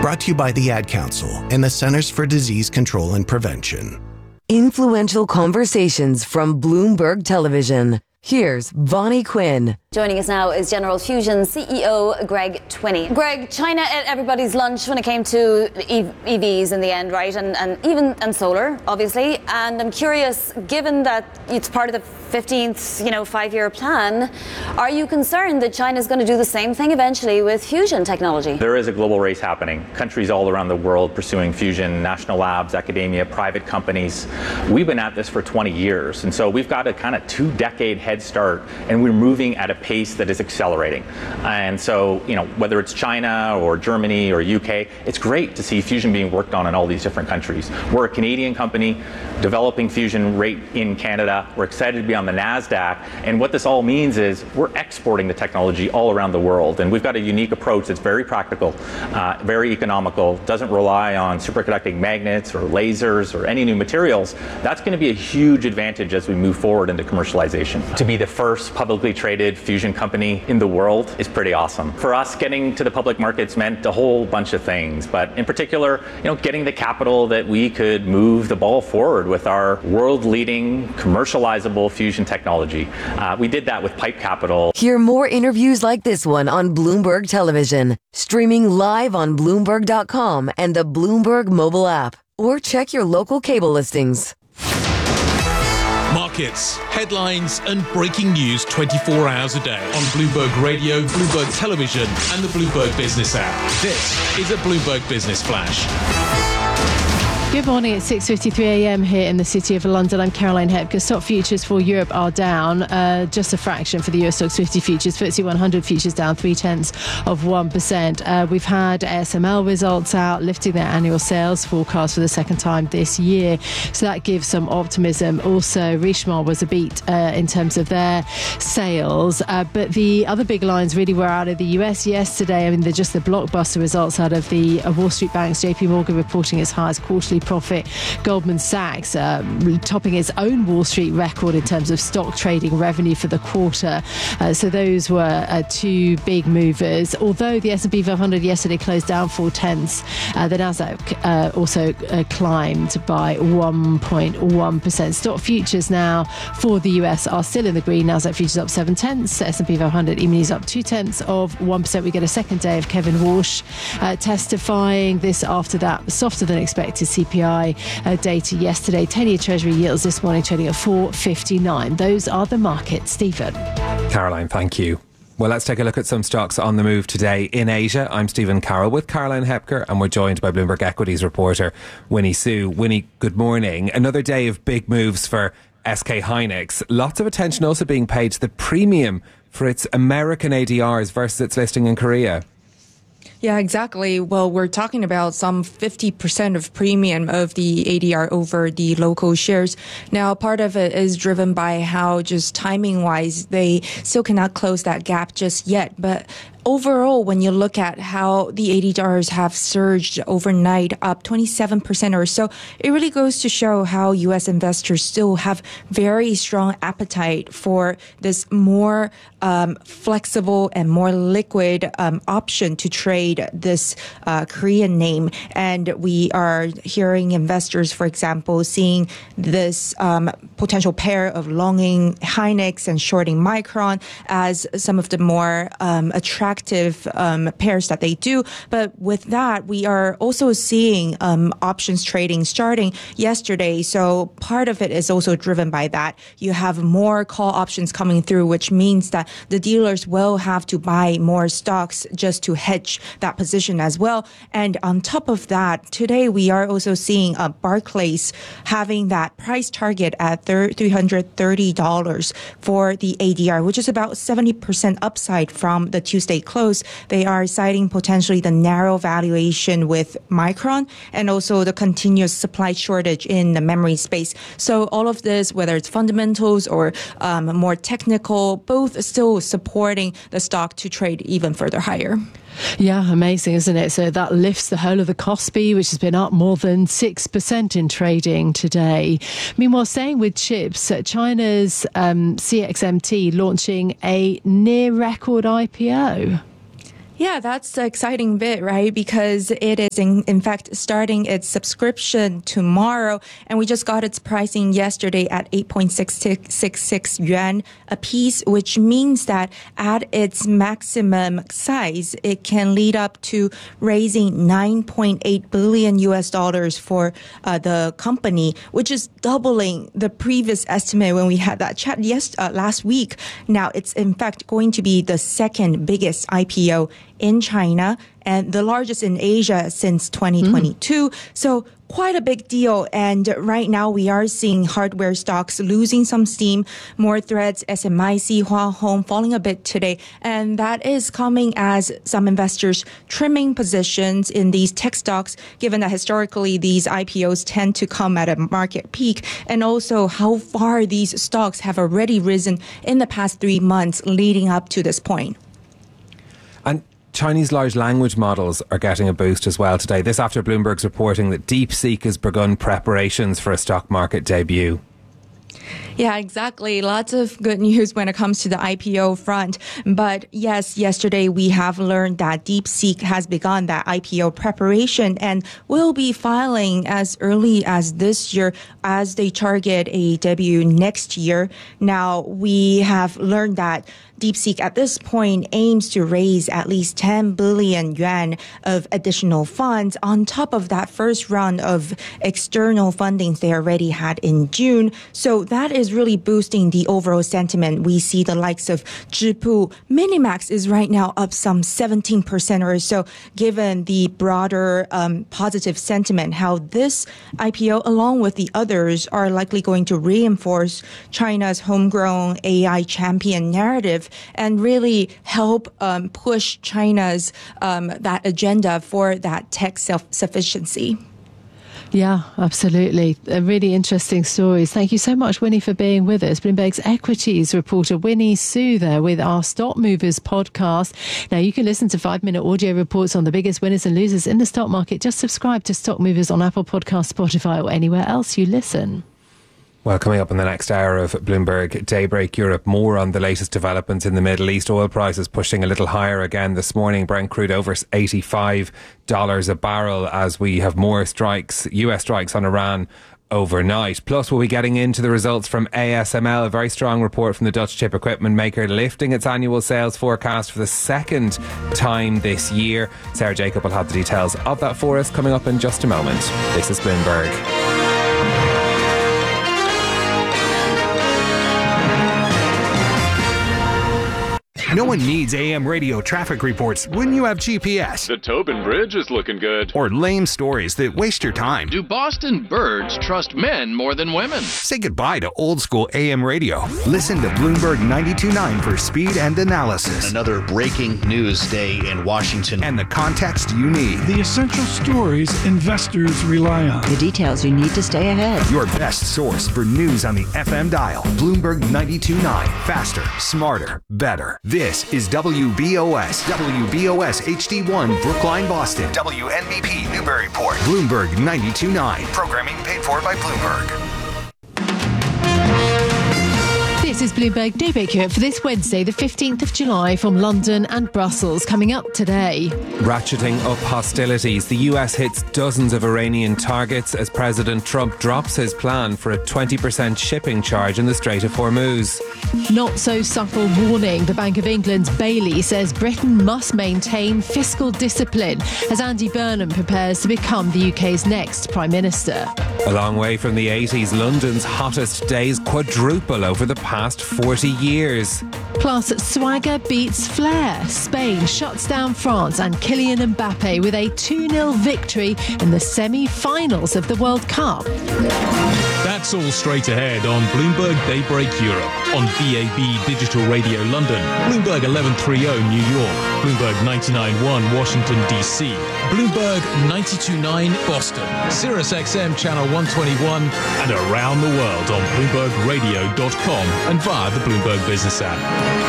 Brought to you by the Ad Council and the Centers for Disease Control and Prevention. Influential conversations from Bloomberg Television. Here's Vonnie Quinn. Joining us now is General Fusion CEO Greg Twinney. Greg, China ate everybody's lunch when it came to EVs in the end, right? And solar, obviously. And I'm curious, given that it's part of the 15th, five-year plan, are you concerned that China's going to do the same thing eventually with fusion technology? There is a global race happening. Countries all around the world pursuing fusion, national labs, academia, private companies. We've been at this for 20 years. And so we've got a kind of 2-decade head start, and we're moving at a pace that is accelerating. And so, whether it's China or Germany or UK, it's great to see fusion being worked on in all these different countries. We're a Canadian company developing fusion right in Canada. We're excited to be on the NASDAQ. And what this all means is we're exporting the technology all around the world. And we've got a unique approach that's very practical, very economical, doesn't rely on superconducting magnets or lasers or any new materials. That's going to be a huge advantage as we move forward into commercialization. To be the first publicly traded fusion company in the world is pretty awesome. For us, getting to the public markets meant a whole bunch of things, but in particular, getting the capital that we could move the ball forward with our world-leading commercializable fusion technology. We did that with Pipe Capital. Hear more interviews like this one on Bloomberg Television, streaming live on Bloomberg.com and the Bloomberg mobile app, or check your local cable listings. Markets, headlines and breaking news 24 hours a day on Bloomberg Radio, Bloomberg Television and the Bloomberg Business app. This is a Bloomberg Business Flash. Good morning. It's 6:53 a.m. here in the city of London. I'm Caroline Hepker. Stock futures for Europe are down just a fraction for the US Stocks 50 futures. FTSE 100 futures down 0.3%. We've had ASML results out, lifting their annual sales forecast for the second time this year. So that gives some optimism. Also, Richemont was a beat in terms of their sales. But the other big lines really were out of the US yesterday. I mean, they're just the blockbuster results out of the Wall Street banks. JP Morgan reporting its highest quarterly profit. Goldman Sachs topping its own Wall Street record in terms of stock trading revenue for the quarter. So those were two big movers. Although the S&P 500 yesterday closed down 0.4, the Nasdaq also climbed by 1.1%. Stock futures now for the US are still in the green. Nasdaq futures up 0.7. S&P 500 E-minis up 0.2%. We get a second day of Kevin Walsh testifying. This after that softer than expected CPI data yesterday. 10-year Treasury yields this morning trading at 4.59. Those are the markets. Stephen. Caroline, thank you. Well, let's take a look at some stocks on the move today in Asia. I'm Stephen Carroll with Caroline Hepker, and we're joined by Bloomberg Equities reporter Winnie Su. Winnie, good morning. Another day of big moves for SK Hynix. Lots of attention also being paid to the premium for its American ADRs versus its listing in Korea. Yeah, exactly. Well, we're talking about some 50% of premium of the ADR over the local shares. Now, part of it is driven by how just timing-wise, they still cannot close that gap just yet. But overall, when you look at how the ADRs have surged overnight, up 27% or so, it really goes to show how U.S. investors still have very strong appetite for this more flexible and more liquid option to trade this Korean name. And we are hearing investors, for example, seeing this potential pair of longing Hynix and shorting Micron as some of the more attractive pairs that they do. But with that, we are also seeing options trading starting yesterday. So part of it is also driven by that. You have more call options coming through, which means that the dealers will have to buy more stocks just to hedge that position as well. And on top of that, today we are also seeing Barclays having that price target at $330 for the ADR, which is about 70% upside from the Tuesday close. They are citing potentially the narrow valuation with Micron and also the continuous supply shortage in the memory space. So all of this, whether it's fundamentals or more technical, both still supporting the stock to trade even further higher. Yeah, amazing, isn't it? So that lifts the whole of the Kospi, which has been up more than 6% in trading today. Meanwhile, staying with chips, China's CXMT launching a near record IPO. Yeah, that's the exciting bit, right? Because it is in fact starting its subscription tomorrow, and we just got its pricing yesterday at 8.666 yuan a piece, which means that at its maximum size, it can lead up to raising $9.8 billion US dollars for the company, which is doubling the previous estimate when we had that chat last week. Now, it's in fact going to be the second biggest IPO in China and the largest in Asia since 2022. So quite a big deal. And right now we are seeing hardware stocks losing some steam. More Threads, SMIC, Hua Hong falling a bit today. And that is coming as some investors trimming positions in these tech stocks, given that historically these IPOs tend to come at a market peak. And also how far these stocks have already risen in the past 3 months leading up to this point. And Chinese large language models are getting a boost as well today. This after Bloomberg's reporting that DeepSeek has begun preparations for a stock market debut. Yeah, exactly. Lots of good news when it comes to the IPO front. But yes, yesterday we have learned that DeepSeek has begun that IPO preparation and will be filing as early as this year as they target a debut next year. Now, we have learned that DeepSeek at this point aims to raise at least 10 billion yuan of additional funds on top of that first round of external fundings they already had in June. So that is really boosting the overall sentiment. We see the likes of Zhipu. Minimax is right now up some 17% or so, given the broader positive sentiment, how this IPO, along with the others, are likely going to reinforce China's homegrown AI champion narrative and really help push China's that agenda for that tech self-sufficiency. Yeah, absolutely. Really interesting stories. Thank you so much, Winnie, for being with us. Bloomberg's equities reporter Winnie Su there with our Stock Movers podcast. Now, you can listen to 5-minute audio reports on the biggest winners and losers in the stock market. Just subscribe to Stock Movers on Apple Podcasts, Spotify or anywhere else you listen. Well, coming up in the next hour of Bloomberg Daybreak Europe, more on the latest developments in the Middle East. Oil prices pushing a little higher again this morning. Brent crude over $85 a barrel as we have more strikes, US strikes on Iran overnight. Plus, we'll be getting into the results from ASML, a very strong report from the Dutch chip equipment maker, lifting its annual sales forecast for the second time this year. Sarah Jacob will have the details of that for us coming up in just a moment. This is Bloomberg. No one needs AM radio traffic reports when you have GPS. The Tobin Bridge is looking good. Or lame stories that waste your time. Do Boston birds trust men more than women? Say goodbye to old school AM radio. Listen to Bloomberg 92.9 for speed and analysis. Another breaking news day in Washington. And the context you need. The essential stories investors rely on. The details you need to stay ahead. Your best source for news on the FM dial. Bloomberg 92.9. Faster, smarter, better. This is WBOS. WBOS HD1 Brookline, Boston. WNBP Newburyport. Bloomberg 92.9. Programming paid for by Bloomberg. This is Bloomberg Daybreak Europe for this Wednesday, the 15th of July, from London and Brussels. Coming up today. Ratcheting up hostilities. The US hits dozens of Iranian targets as President Trump drops his plan for a 20% shipping charge in the Strait of Hormuz. Not so subtle warning. The Bank of England's Bailey says Britain must maintain fiscal discipline as Andy Burnham prepares to become the UK's next Prime Minister. A long way from the 80s, London's hottest days quadruple over the past 40 years. Plus, swagger beats flair. Spain shuts down France and Kylian Mbappe with a 2-0 victory in the semi-finals of the World Cup. That's all straight ahead on Bloomberg Daybreak Europe, on DAB Digital Radio London, Bloomberg 1130 New York, Bloomberg 99.1 Washington DC, Bloomberg 92.9 Boston, Sirius XM Channel 121, and around the world on BloombergRadio.com and via the Bloomberg Business app.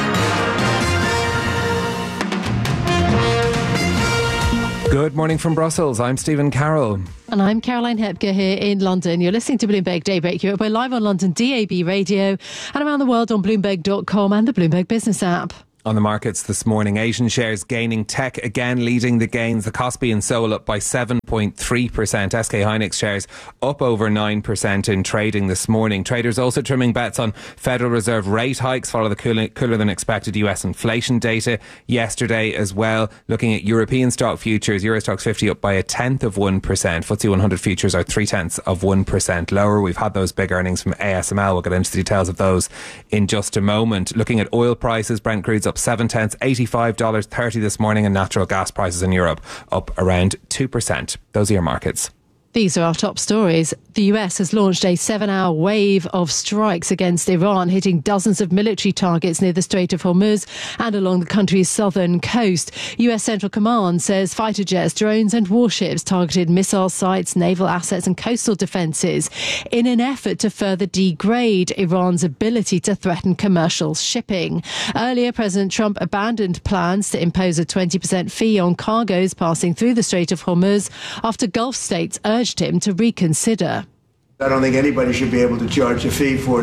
Good morning from Brussels. I'm Stephen Carroll. And I'm Caroline Hepker here in London. You're listening to Bloomberg Daybreak Europe. We're live on London DAB Radio and around the world on Bloomberg.com and the Bloomberg Business app. On the markets this morning, Asian shares gaining, tech again leading the gains. The Kospi and Seoul up by 7.3%. SK Hynix shares up over 9% in trading this morning. Traders also trimming bets on Federal Reserve rate hikes follow the cooler than expected US inflation data yesterday as well. Looking at European stock futures, Euro Stoxx 50 up by 0.1%. FTSE 100 futures are 0.3% lower. We've had those big earnings from ASML. We'll get into the details of those in just a moment. Looking at oil prices, Brent crude's up 0.7, $85.30 this morning, and natural gas prices in Europe up around 2%. Those are your markets. These are our top stories. The US has launched a 7-hour wave of strikes against Iran, hitting dozens of military targets near the Strait of Hormuz and along the country's southern coast. US Central Command says fighter jets, drones and warships targeted missile sites, naval assets and coastal defences in an effort to further degrade Iran's ability to threaten commercial shipping. Earlier, President Trump abandoned plans to impose a 20% fee on cargoes passing through the Strait of Hormuz after Gulf states urged him to reconsider. I don't think anybody should be able to charge a fee for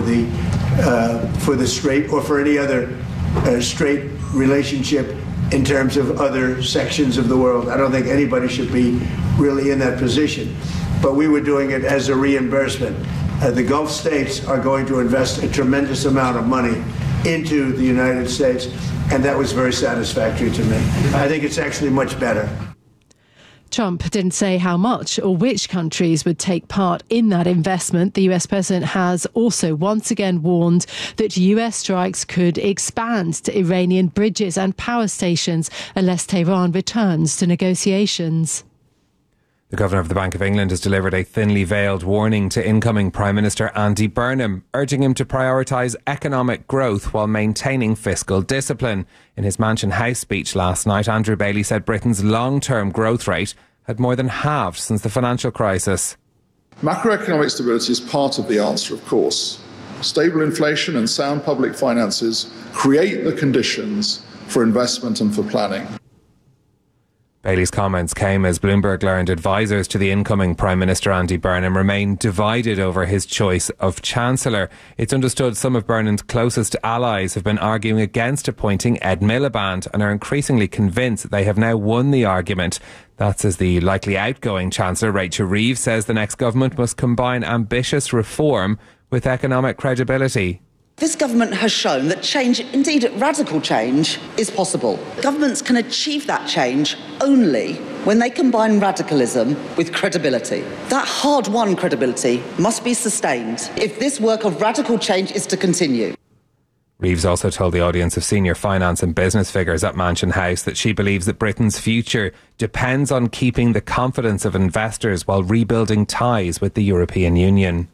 the strait or for any other strait relationship in terms of other sections of the world. I don't think anybody should be really in that position. But we were doing it as a reimbursement. The Gulf states are going to invest a tremendous amount of money into the United States, and that was very satisfactory to me. I think it's actually much better. Trump didn't say how much or which countries would take part in that investment. The US president has also once again warned that US strikes could expand to Iranian bridges and power stations unless Tehran returns to negotiations. The Governor of the Bank of England has delivered a thinly veiled warning to incoming Prime Minister Andy Burnham, urging him to prioritise economic growth while maintaining fiscal discipline. In his Mansion House speech last night, Andrew Bailey said Britain's long-term growth rate had more than halved since the financial crisis. Macroeconomic stability is part of the answer, of course. Stable inflation and sound public finances create the conditions for investment and for planning. Bailey's comments came as Bloomberg learned advisers to the incoming Prime Minister Andy Burnham remain divided over his choice of Chancellor. It's understood some of Burnham's closest allies have been arguing against appointing Ed Miliband and are increasingly convinced that they have now won the argument. That's as the likely outgoing Chancellor, Rachel Reeves, says the next government must combine ambitious reform with economic credibility. This government has shown that change, indeed radical change, is possible. Governments can achieve that change only when they combine radicalism with credibility. That hard-won credibility must be sustained if this work of radical change is to continue. Reeves also told the audience of senior finance and business figures at Mansion House that she believes that Britain's future depends on keeping the confidence of investors while rebuilding ties with the European Union.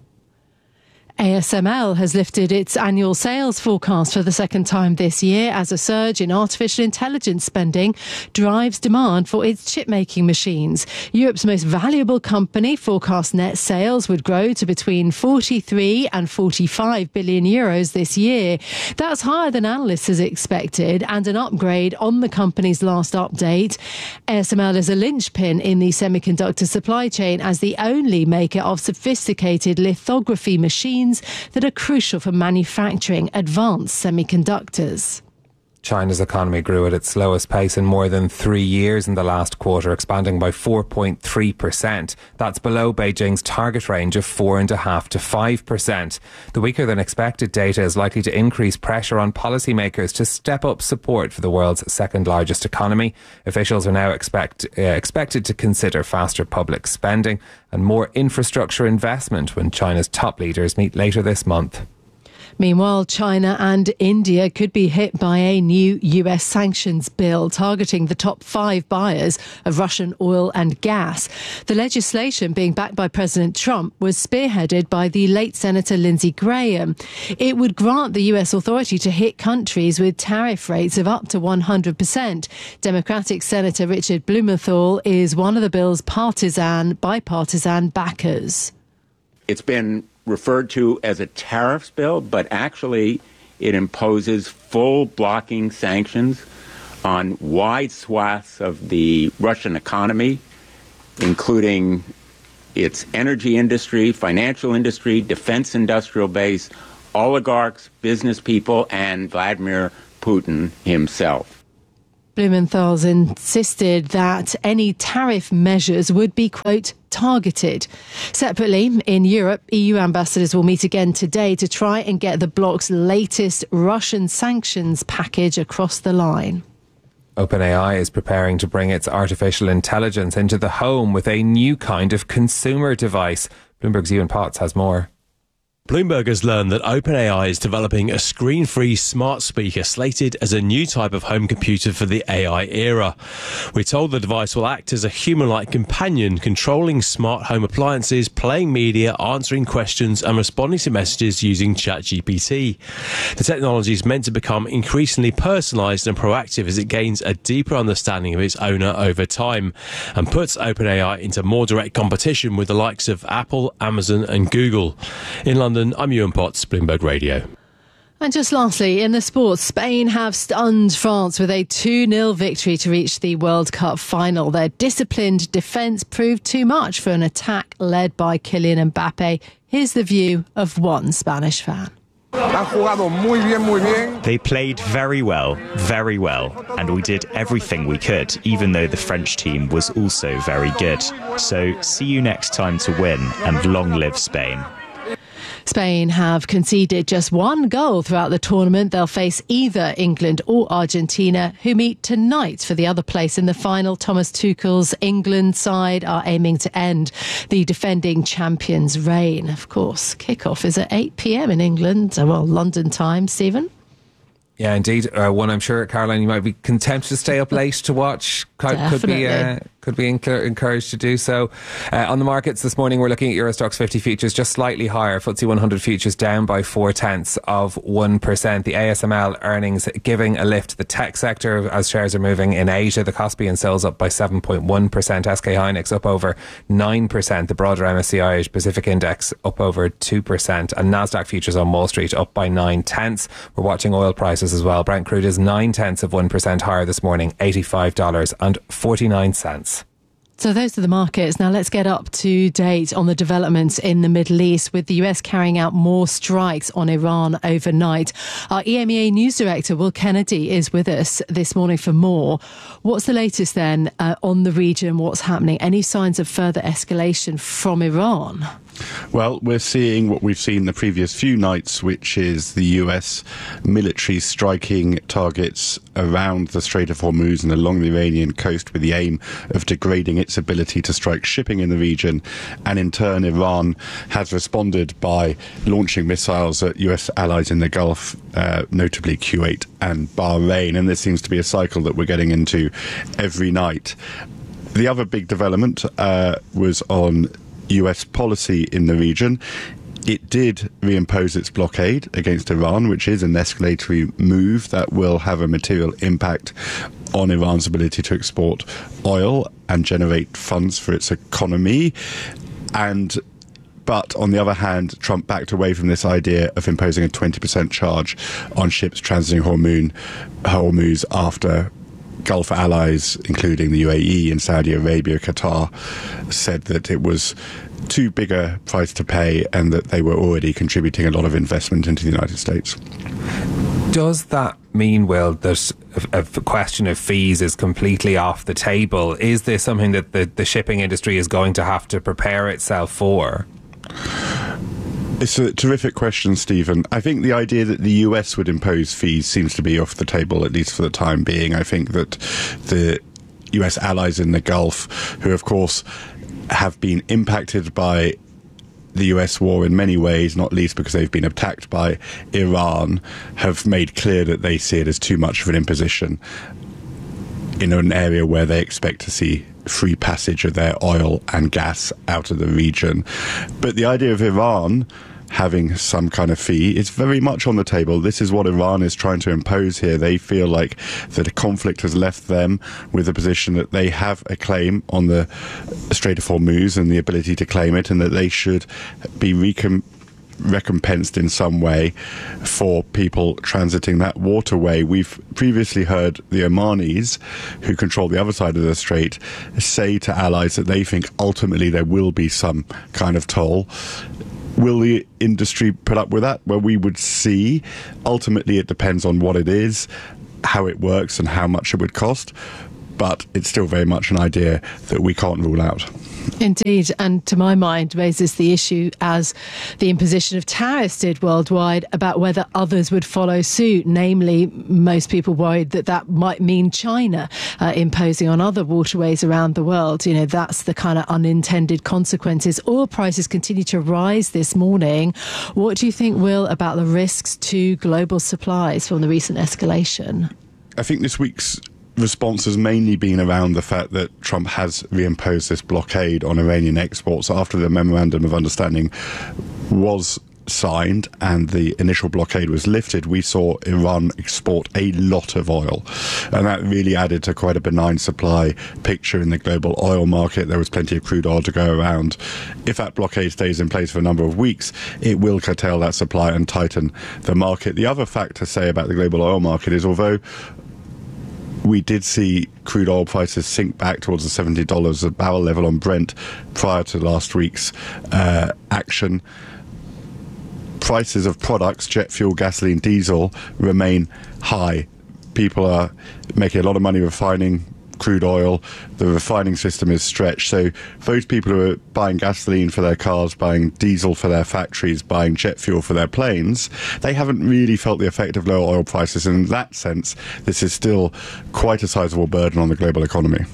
ASML has lifted its annual sales forecast for the second time this year as a surge in artificial intelligence spending drives demand for its chip-making machines. Europe's most valuable company forecast net sales would grow to between 43 and 45 billion euros this year. That's higher than analysts had expected and an upgrade on the company's last update. ASML is a linchpin in the semiconductor supply chain as the only maker of sophisticated lithography machines that are crucial for manufacturing advanced semiconductors. China's economy grew at its slowest pace in more than 3 years in the last quarter, expanding by 4.3%. That's below Beijing's target range of 4.5% to 5%. The weaker than expected data is likely to increase pressure on policymakers to step up support for the world's second largest economy. Officials are now expected to consider faster public spending and more infrastructure investment when China's top leaders meet later this month. Meanwhile, China and India could be hit by a new US sanctions bill targeting the top 5 buyers of Russian oil and gas. The legislation, being backed by President Trump, was spearheaded by the late Senator Lindsey Graham. It would grant the US authority to hit countries with tariff rates of up to 100%. Democratic Senator Richard Blumenthal is one of the bill's bipartisan backers. It's been referred to as a tariffs bill, but actually it imposes full blocking sanctions on wide swaths of the Russian economy, including its energy industry, financial industry, defense industrial base, oligarchs, business people, and Vladimir Putin himself. Blumenthal's insisted that any tariff measures would be, quote, targeted. Separately, in Europe, EU ambassadors will meet again today to try and get the bloc's latest Russian sanctions package across the line. OpenAI is preparing to bring its artificial intelligence into the home with a new kind of consumer device. Bloomberg's Ewan Potts has more. Bloomberg has learned that OpenAI is developing a screen-free smart speaker slated as a new type of home computer for the AI era. We're told the device will act as a human-like companion, controlling smart home appliances, playing media, answering questions and responding to messages using ChatGPT. The technology is meant to become increasingly personalised and proactive as it gains a deeper understanding of its owner over time and puts OpenAI into more direct competition with the likes of Apple, Amazon and Google. In London, I'm Ewan Potts, Bloomberg Radio. And just lastly, in the sports, Spain have stunned France with a 2-0 victory to reach the World Cup final. Their disciplined defence proved too much for an attack led by Kylian Mbappe. Here's the view of one Spanish fan. They played very well, and we did everything we could, even though the French team was also very good. So see you next time to win, and long live Spain. Spain have conceded just one goal throughout the tournament. They'll face either England or Argentina, who meet tonight for the other place in the final. Thomas Tuchel's England side are aiming to end the defending champions' reign. Of course, kickoff is at 8 p.m. in England, well, London time. Stephen? Yeah, indeed. One I'm sure, Caroline, you might be content to stay up late to watch. Could be encouraged to do so. On the markets this morning, we're looking at Eurostoxx 50 futures just slightly higher. FTSE 100 futures down by 0.4%. The ASML earnings giving a lift to the tech sector as shares are moving in Asia. The Kospi and Seoul's up by 7.1%. SK Hynix up over 9%. The broader MSCI Asia Pacific Index up over 2%. And Nasdaq futures on Wall Street up by 0.9. We're watching oil prices as well. Brent crude is 0.9% higher this morning, $85.49. So those are the markets. Now let's get up to date on the developments in the Middle East, with the US carrying out more strikes on Iran overnight. Our EMEA news director, Will Kennedy, is with us this morning for more. What's the latest then on the region? What's happening? Any signs of further escalation from Iran? Well, we're seeing what we've seen the previous few nights, which is the US military striking targets around the Strait of Hormuz and along the Iranian coast with the aim of degrading its ability to strike shipping in the region. And in turn, Iran has responded by launching missiles at US allies in the Gulf, notably Kuwait and Bahrain. And this seems to be a cycle that we're getting into every night. The other big development was on US policy in the region. It did reimpose its blockade against Iran, which is an escalatory move that will have a material impact on Iran's ability to export oil and generate funds for its economy. But on the other hand, Trump backed away from this idea of imposing a 20% charge on ships transiting Hormuz after Gulf allies, including the UAE and Saudi Arabia, Qatar, said that it was too big a price to pay and that they were already contributing a lot of investment into the United States. Does that mean, Will, that a question of fees is completely off the table? Is this something that the shipping industry is going to have to prepare itself for? It's a terrific question, Stephen. I think the idea that the US would impose fees seems to be off the table, at least for the time being. I think that the US allies in the Gulf, who of course have been impacted by the US war in many ways, not least because they've been attacked by Iran, have made clear that they see it as too much of an imposition in an area where they expect to see free passage of their oil and gas out of the region. But the idea of Iran having some kind of fee is very much on the table. This is what Iran is trying to impose here. They feel like that a conflict has left them with a position that they have a claim on the Strait of Hormuz and the ability to claim it, and that they should be recompensed in some way for people transiting that waterway. We've previously heard the Omanis, who control the other side of the strait, say to allies that they think ultimately there will be some kind of toll. Will the industry put up with that? Well, we would see. Ultimately, it depends on what it is, how it works, and how much it would cost. But it's still very much an idea that we can't rule out. Indeed, and to my mind raises the issue, as the imposition of tariffs did worldwide, about whether others would follow suit. Namely, most people worried that that might mean China imposing on other waterways around the world. You know, that's the kind of unintended consequences. Oil prices continue to rise this morning. What do you think, Will, about the risks to global supplies from the recent escalation? I think this week's response has mainly been around the fact that Trump has reimposed this blockade on Iranian exports after the memorandum of understanding was signed and the initial blockade was lifted. We saw Iran export a lot of oil, and that really added to quite a benign supply picture in the global oil market. There was plenty of crude oil to go around. If that blockade stays in place for a number of weeks, it will curtail that supply and tighten the market. The other fact to say about the global oil market is, although we did see crude oil prices sink back towards the $70 a barrel level on Brent prior to last week's action, prices of products, jet fuel, gasoline, diesel, remain high. People are making a lot of money refining crude oil. The refining system is stretched. So those people who are buying gasoline for their cars, buying diesel for their factories, buying jet fuel for their planes, they haven't really felt the effect of lower oil prices. And in that sense, this is still quite a sizable burden on the global economy.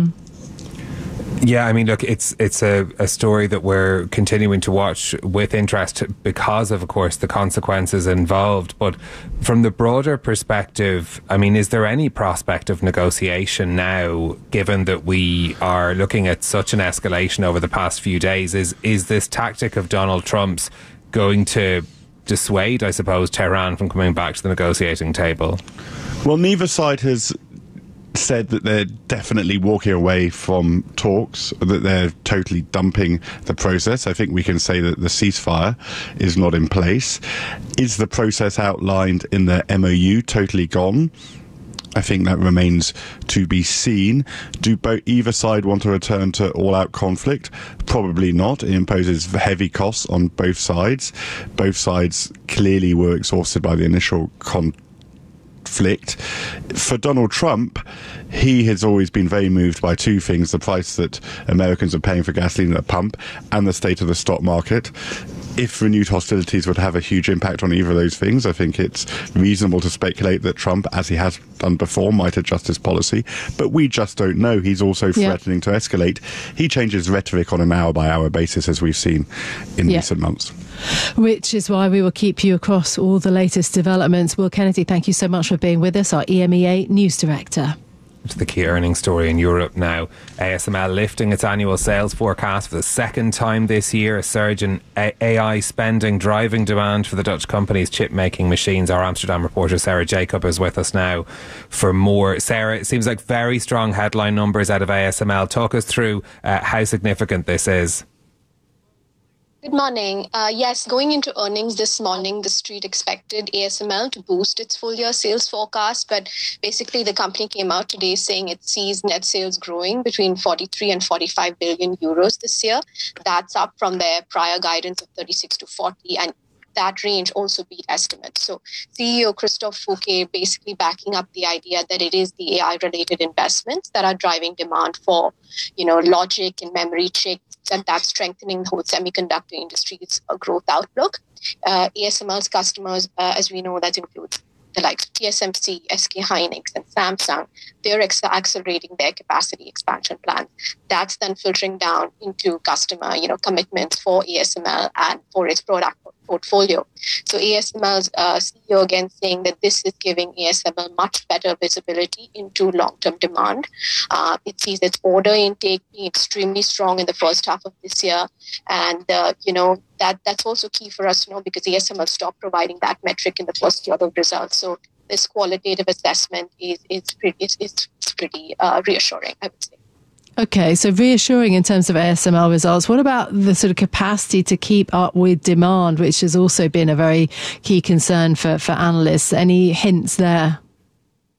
Yeah, I mean, look, it's a story that we're continuing to watch with interest because of course, the consequences involved. But from the broader perspective, I mean, is there any prospect of negotiation now, given that we are looking at such an escalation over the past few days? Is this tactic of Donald Trump's going to dissuade, I suppose, Tehran from coming back to the negotiating table? Well, neither side has said that they're definitely walking away from talks, that they're totally dumping the process. I think we can say that the ceasefire is not in place. Is the process outlined in the MOU totally gone? I think that remains to be seen. Do either side want to return to all-out conflict? Probably not. It imposes heavy costs on both sides. Both sides clearly were exhausted by the initial conflict. For Donald Trump, he has always been very moved by two things: the price that Americans are paying for gasoline at the pump and the state of the stock market. If renewed hostilities would have a huge impact on either of those things, I think it's reasonable to speculate that Trump, as he has done before, might adjust his policy. But we just don't know. He's also threatening to escalate. He changes rhetoric on an hour-by-hour basis, as we've seen in recent months. Which is why we will keep you across all the latest developments. Will Kennedy, thank you so much for being with us, our EMEA News Director. To the key earnings story in Europe now. ASML lifting its annual sales forecast for the second time this year. A surge in AI spending driving demand for the Dutch company's chip-making machines. Our Amsterdam reporter Sarah Jacob is with us now for more. Sarah, it seems like very strong headline numbers out of ASML. Talk us through how significant this is. Good morning. Yes, going into earnings this morning, the street expected ASML to boost its full year sales forecast, but basically the company came out today saying it sees net sales growing between 43 and 45 billion euros this year. That's up from their prior guidance of 36 to 40, and that range also beat estimates. So CEO Christophe Fouquet basically backing up the idea that it is the AI-related investments that are driving demand for, logic and memory chips, and that's strengthening the whole semiconductor industry's growth outlook. ASML's customers, as we know, that includes the likes of TSMC, SK Hynix, and Samsung. They're accelerating their capacity expansion plans. That's then filtering down into customer, commitments for ASML and for its product portfolio. So ASML's CEO again saying that this is giving ASML much better visibility into long-term demand. It sees its order intake being extremely strong in the first half of this year, and that's also key for us to know, because ASML stopped providing that metric in the first year of results. So this qualitative assessment is pretty reassuring, I would say. Okay, so reassuring in terms of ASML results. What about the sort of capacity to keep up with demand, which has also been a very key concern for analysts? Any hints there?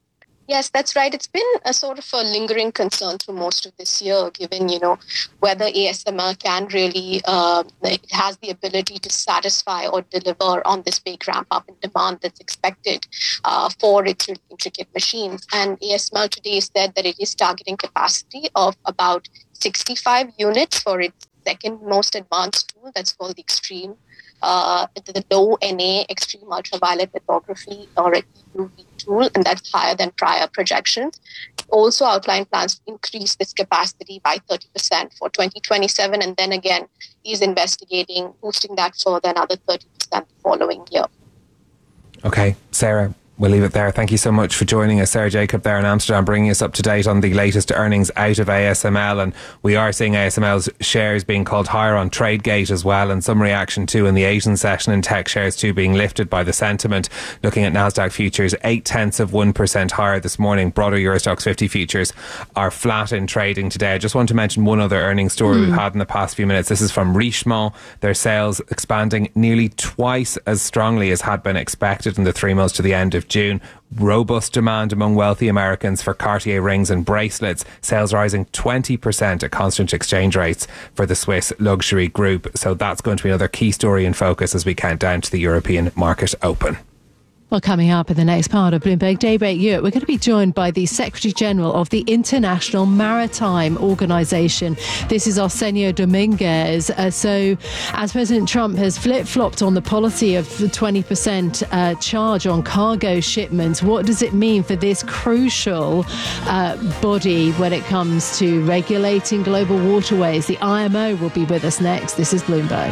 Yes, that's right. It's been a sort of a lingering concern through most of this year, given, whether ASML can really, it has the ability to satisfy or deliver on this big ramp up in demand that's expected for its really intricate machines. And ASML today said that it is targeting capacity of about 65 units for its second most advanced tool that's called the Extreme, the low NA extreme ultraviolet lithography or an EUV tool, and that's higher than prior projections. Also outlined plans to increase this capacity by 30% for 2027, and then again, is investigating boosting that further another 30% the following year. Okay, Sarah, we'll leave it there. Thank you so much for joining us. Sarah Jacob there in Amsterdam, bringing us up to date on the latest earnings out of ASML. And we are seeing ASML's shares being called higher on TradeGate as well, and some reaction too in the Asian session, in tech shares too being lifted by the sentiment. Looking at Nasdaq futures, 0.8% higher this morning. Broader Eurostoxx 50 futures are flat in trading today. I just want to mention one other earnings story we've had in the past few minutes. This is from Richemont. Their sales expanding nearly twice as strongly as had been expected in the 3 months to the end of June. Robust demand among wealthy Americans for Cartier rings and bracelets. Sales rising 20% at constant exchange rates for the Swiss luxury group. So that's going to be another key story in focus as we count down to the European market open. Well, coming up in the next part of Bloomberg Daybreak Europe, we're going to be joined by the Secretary General of the International Maritime Organization. This is Arsenio Dominguez. So, as President Trump has flip-flopped on the policy of the 20% charge on cargo shipments, what does it mean for this crucial body when it comes to regulating global waterways? The IMO will be with us next. This is Bloomberg.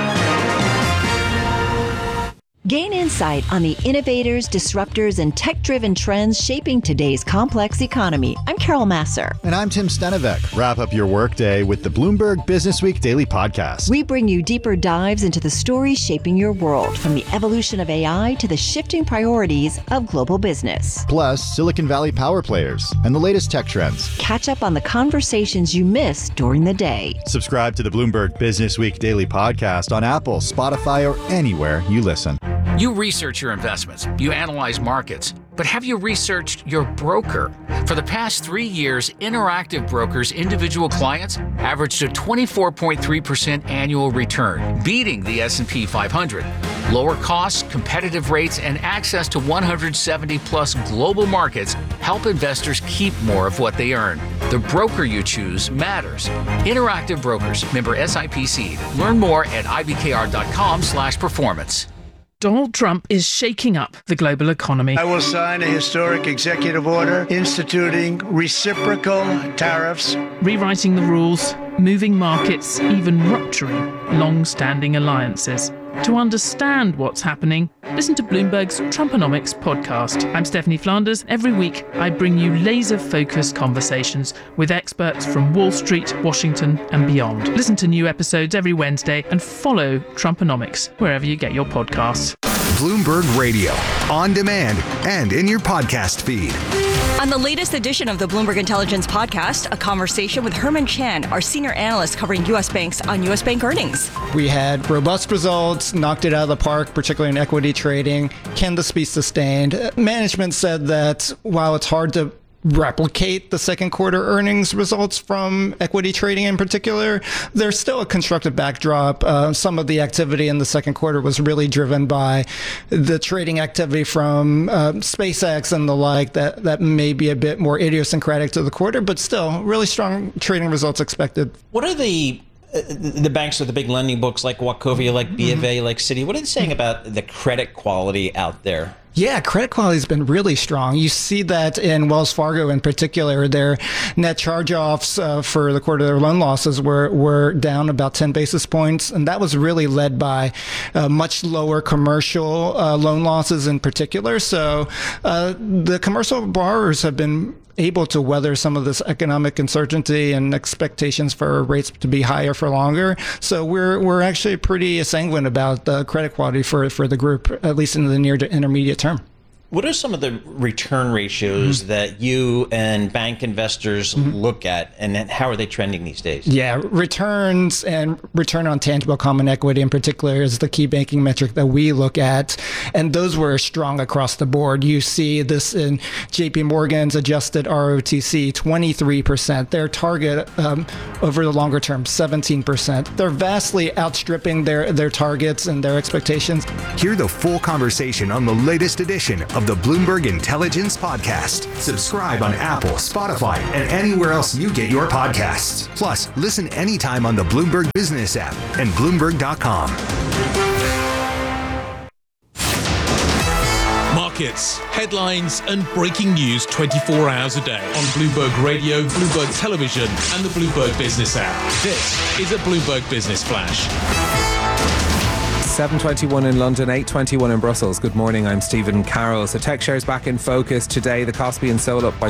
Gain insight on the innovators, disruptors, and tech-driven trends shaping today's complex economy. I'm Carol Masser. And I'm Tim Stenevec. Wrap up your workday with the Bloomberg Businessweek Daily Podcast. We bring you deeper dives into the stories shaping your world, from the evolution of AI to the shifting priorities of global business. Plus, Silicon Valley power players and the latest tech trends. Catch up on the conversations you missed during the day. Subscribe to the Bloomberg Businessweek Daily Podcast on Apple, Spotify, or anywhere you listen. You research your investments, you analyze markets, but have you researched your broker? For the past 3 years, Interactive Brokers' individual clients averaged a 24.3% annual return, beating the S&P 500. Lower costs, competitive rates, and access to 170-plus global markets help investors keep more of what they earn. The broker you choose matters. Interactive Brokers, member SIPC. Learn more at ibkr.com/performance. Donald Trump is shaking up the global economy. I will sign a historic executive order instituting reciprocal tariffs, rewriting the rules, moving markets, even rupturing long-standing alliances. To understand what's happening, listen to Bloomberg's Trumponomics podcast. I'm Stephanie Flanders. Every week, I bring you laser-focused conversations with experts from Wall Street, Washington, and beyond. Listen to new episodes every Wednesday and follow Trumponomics wherever you get your podcasts. Bloomberg Radio, on demand and in your podcast feed. On the latest edition of the Bloomberg Intelligence Podcast, a conversation with Herman Chan, our senior analyst covering U.S. banks on U.S. bank earnings. We had robust results, knocked it out of the park, particularly in equity trading. Can this be sustained? Management said that while it's hard to replicate the second quarter earnings results from equity trading in particular, there's still a constructive backdrop. Some of the activity in the second quarter was really driven by the trading activity from SpaceX and the like that may be a bit more idiosyncratic to the quarter, but still really strong trading results expected. What are the banks with the big lending books like Wachovia, like B of A, like Citi, what are they saying about the credit quality out there? Yeah, credit quality has been really strong. You see that in Wells Fargo in particular. Their net charge-offs for the quarter, their loan losses were down about 10 basis points. And that was really led by much lower commercial loan losses in particular. So the commercial borrowers have been able to weather some of this economic uncertainty and expectations for rates to be higher for longer. So we're actually pretty sanguine about the credit quality for the group, at least in the near to intermediate term. What are some of the return ratios that you and bank investors look at, and how are they trending these days? Yeah, returns and return on tangible common equity in particular is the key banking metric that we look at. And those were strong across the board. You see this in JP Morgan's adjusted ROTC, 23%. Their target over the longer term, 17%. They're vastly outstripping their targets and their expectations. Hear the full conversation on the latest edition of the Bloomberg Intelligence Podcast. Subscribe on Apple, Spotify, and anywhere else you get your podcasts. Plus, listen anytime on the Bloomberg Business app and Bloomberg.com. Markets, headlines, and breaking news 24 hours a day on Bloomberg Radio, Bloomberg Television, and the Bloomberg Business app. This is a Bloomberg Business Flash. 7:21 in London, 8:21 in Brussels. Good morning, I'm Stephen Carroll. So tech shares back in focus today. The Kospi and Seoul up by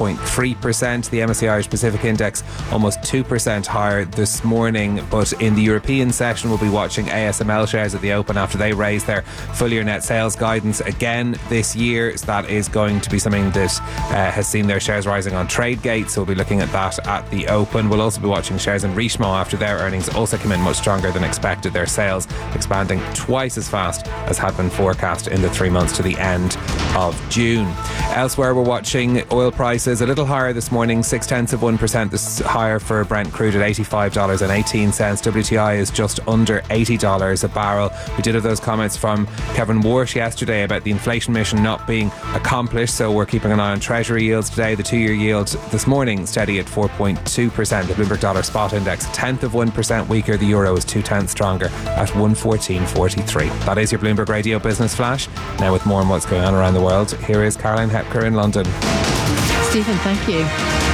6.3%. The MSCI Irish Pacific Index almost 2% higher this morning. But in the European session, we'll be watching ASML shares at the open after they raise their full year net sales guidance again this year. So that is going to be something that has seen their shares rising on Tradegate. So we'll be looking at that at the open. We'll also be watching shares in Richemont after their earnings also came in much stronger than expected. Their sales expanding twice as fast as had been forecast in the 3 months to the end of June. Elsewhere, we're watching oil prices a little higher this morning, 0.6% this higher for Brent crude at $85.18. WTI is just under $80 a barrel. We did have those comments from Kevin Warsh yesterday about the inflation mission not being accomplished, so we're keeping an eye on Treasury yields today. The 2-year yield this morning steady at 4.2%. The Bloomberg Dollar Spot Index 0.1% weaker. The euro is 0.2 stronger at 114.43. That is your Bloomberg Radio Business Flash. Now with more on what's going on around the world, here is Caroline Hepker in London. Stephen, thank you.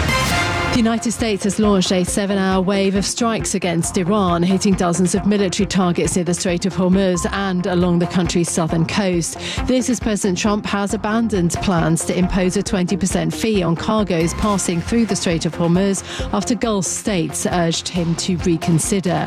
The United States has launched a 7-hour wave of strikes against Iran, hitting dozens of military targets near the Strait of Hormuz and along the country's southern coast. This as President Trump has abandoned plans to impose a 20% fee on cargoes passing through the Strait of Hormuz after Gulf states urged him to reconsider.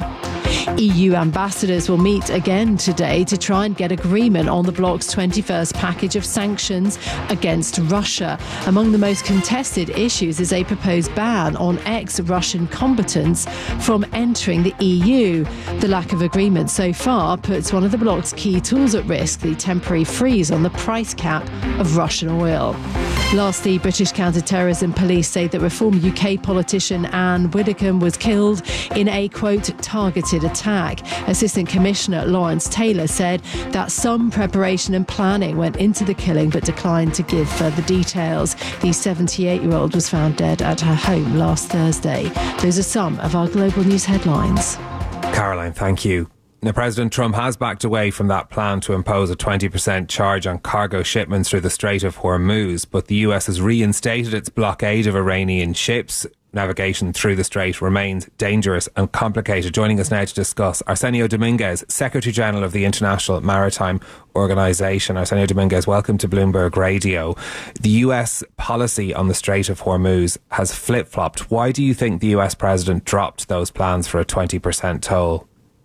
EU ambassadors will meet again today to try and get agreement on the bloc's 21st package of sanctions against Russia. Among the most contested issues is a proposed ban on ex-Russian combatants from entering the EU. The lack of agreement so far puts one of the bloc's key tools at risk, the temporary freeze on the price cap of Russian oil. Lastly, British counter-terrorism police say that Reform UK politician Anne Widdecombe was killed in a, quote, targeted attack. Assistant Commissioner Lawrence Taylor said that some preparation and planning went into the killing but declined to give further details. The 78-year-old was found dead at her home last Thursday. Those are some of our global news headlines. Caroline, thank you. Now, President Trump has backed away from that plan to impose a 20% charge on cargo shipments through the Strait of Hormuz, but the US has reinstated its blockade of Iranian ships. Navigation through the strait remains dangerous and complicated. Joining us now to discuss, Arsenio Dominguez, Secretary General of the International Maritime Organization. Arsenio Dominguez, welcome to Bloomberg Radio. The US policy on the Strait of Hormuz has flip-flopped. Why do you think the US President dropped those plans for a 20% toll?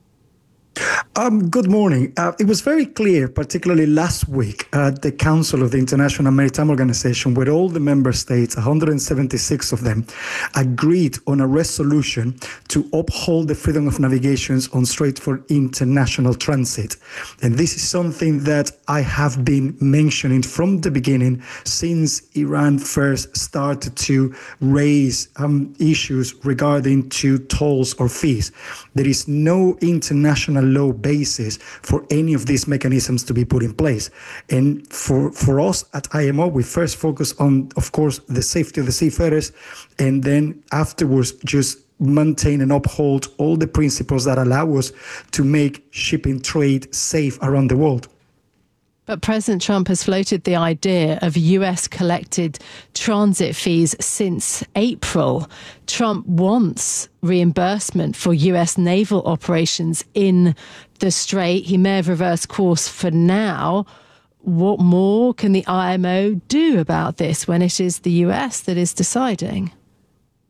Good morning. It was very clear, particularly last week at the Council of the International Maritime Organization, where all the member states, 176 of them, agreed on a resolution to uphold the freedom of navigation on Strait for international transit. And this is something that I have been mentioning from the beginning, since Iran first started to raise issues regarding to tolls or fees. There is no international law basis for any of these mechanisms to be put in place. And for us at IMO, we first focus on, of course, the safety of the seafarers, and then afterwards just maintain and uphold all the principles that allow us to make shipping trade safe around the world. But President Trump has floated the idea of US collected transit fees since April. Trump wants reimbursement for US naval operations in the Strait. He may have reversed course for now. What more can the IMO do about this when it is the US that is deciding?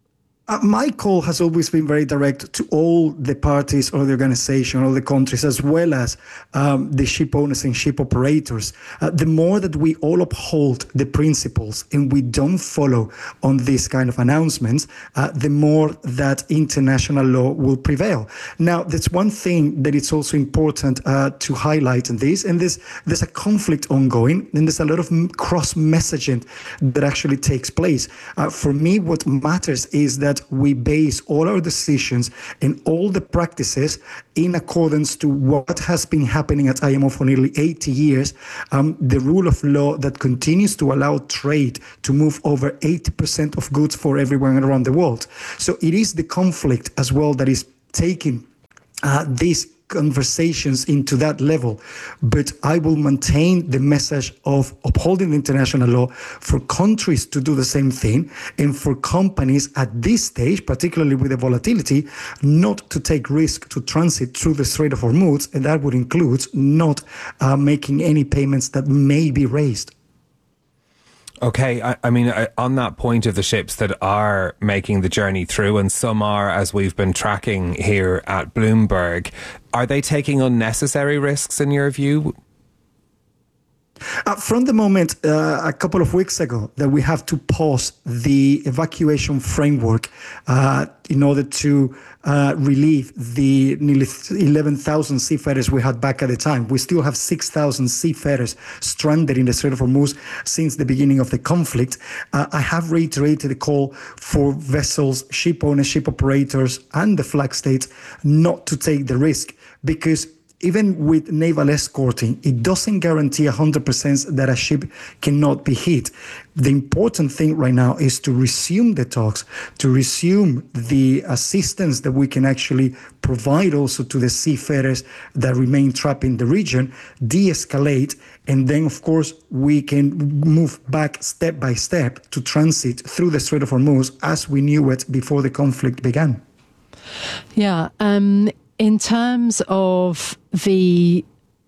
My call has always been very direct to all the parties or the organization, all the countries, as well as the ship owners and ship operators. The more that we all uphold the principles and we don't follow on these kind of announcements, the more that international law will prevail. Now, there's one thing that it's also important to highlight in this, and there's a conflict ongoing, and there's a lot of cross-messaging that actually takes place. For me, what matters is that we base all our decisions and all the practices in accordance to what has been happening at IMO for nearly 80 years, the rule of law that continues to allow trade to move over 80% of goods for everyone around the world. So it is the conflict as well that is taking these conversations into that level, but I will maintain the message of upholding international law for countries to do the same thing, and for companies at this stage, particularly with the volatility, not to take risk to transit through the Strait of Hormuz, and that would include not making any payments that may be raised. Okay, I mean, on that point of the ships that are making the journey through, and some are, as we've been tracking here at Bloomberg, are they taking unnecessary risks in your view? From the moment a couple of weeks ago that we have to pause the evacuation framework in order to relieve the nearly 11,000 seafarers we had back at the time. We still have 6,000 seafarers stranded in the Strait of Hormuz since the beginning of the conflict. I have reiterated the call for vessels, ship owners, ship operators, and the flag states not to take the risk, because even with naval escorting, it doesn't guarantee 100% that a ship cannot be hit. The important thing right now is to resume the talks, to resume the assistance that we can actually provide also to the seafarers that remain trapped in the region, de-escalate, and then, of course, we can move back step by step to transit through the Strait of Hormuz as we knew it before the conflict began. Yeah. In terms of the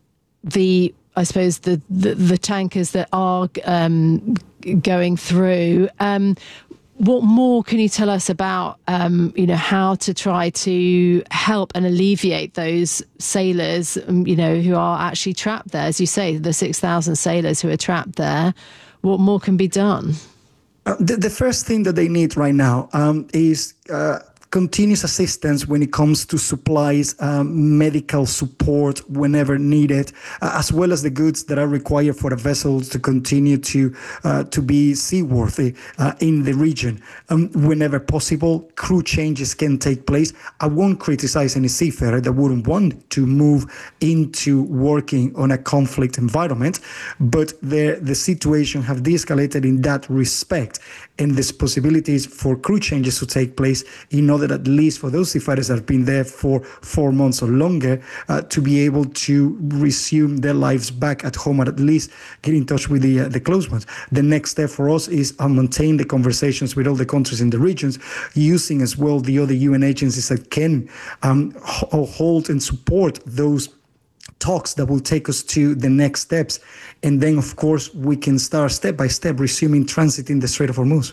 I suppose the tankers that are going through, what more can you tell us about how to try to help and alleviate those sailors who are actually trapped there? As you say, the 6,000 sailors who are trapped there. What more can be done? The first thing that they need right now is continuous assistance when it comes to supplies, medical support whenever needed, as well as the goods that are required for the vessels to continue to be seaworthy in the region. Whenever possible, crew changes can take place. I won't criticize any seafarer that wouldn't want to move into working on a conflict environment, but the situation have de-escalated in that respect, and there's possibilities for crew changes to take place in order at least for those seafarers that have been there for 4 months or longer to be able to resume their lives back at home, or at least get in touch with the close ones. The next step for us is maintain the conversations with all the countries in the regions, using as well the other UN agencies that can hold and support those talks that will take us to the next steps. And then, of course, we can start step by step resuming transit in the Strait of Hormuz.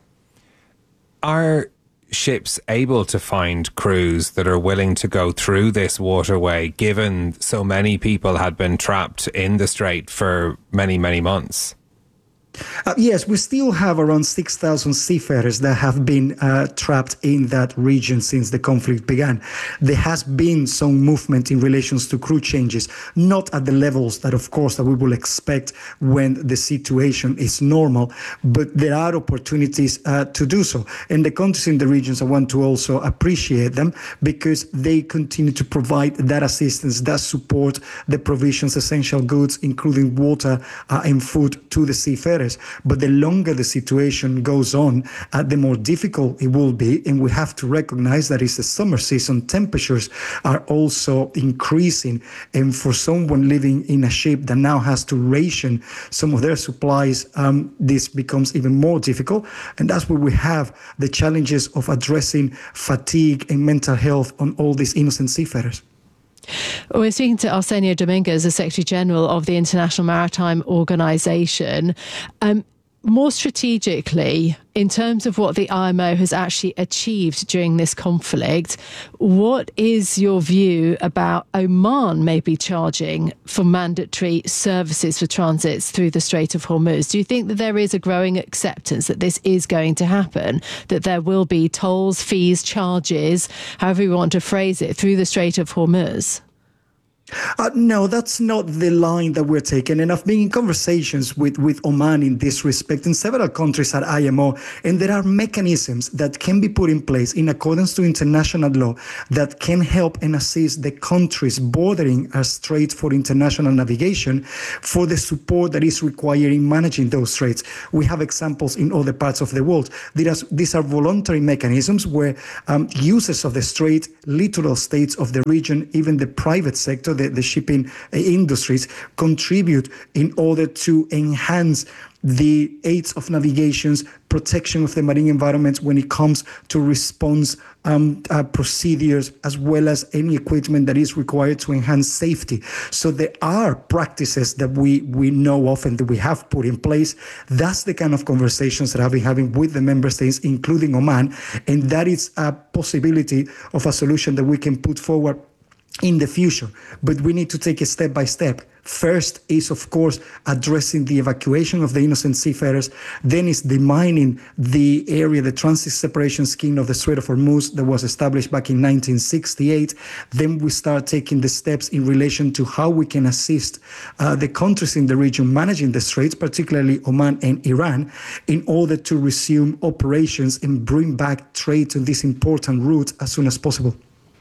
Are ships able to find crews that are willing to go through this waterway, given so many people had been trapped in the strait for many, many months? Yes, we still have around 6,000 seafarers that have been trapped in that region since the conflict began. There has been some movement in relations to crew changes, not at the levels that, of course, that we will expect when the situation is normal, but there are opportunities to do so. And the countries in the regions, I want to also appreciate them because they continue to provide that assistance, that support, the provisions, essential goods, including water and food to the seafarers. But the longer the situation goes on, the more difficult it will be. And we have to recognize that it's the summer season. Temperatures are also increasing. And for someone living in a ship that now has to ration some of their supplies, this becomes even more difficult. And that's where we have the challenges of addressing fatigue and mental health on all these innocent seafarers. We're speaking to Arsenio Dominguez, the Secretary General of the International Maritime Organization. more strategically, in terms of what the IMO has actually achieved during this conflict, what is your view about Oman maybe charging for mandatory services for transits through the Strait of Hormuz? Do you think that there is a growing acceptance that this is going to happen, that there will be tolls, fees, charges, however you want to phrase it, through the Strait of Hormuz? No, that's not the line that we're taking. And I've been in conversations with Oman in this respect, in several countries at IMO, and there are mechanisms that can be put in place in accordance to international law that can help and assist the countries bordering a strait for international navigation for the support that is required in managing those straits. We have examples in other parts of the world. These are voluntary mechanisms where users of the strait, littoral states of the region, even the private sector, the shipping industries, contribute in order to enhance the aids of navigations, protection of the marine environment when it comes to response procedures, as well as any equipment that is required to enhance safety. So there are practices that we know of and that we have put in place. That's the kind of conversations that I've been having with the member states, including Oman, and that is a possibility of a solution that we can put forward in the future. But we need to take it step by step. First is, of course, addressing the evacuation of the innocent seafarers. Then is demining the area, the transit separation scheme of the Strait of Hormuz that was established back in 1968. Then we start taking the steps in relation to how we can assist the countries in the region managing the straits, particularly Oman and Iran, in order to resume operations and bring back trade to this important route as soon as possible.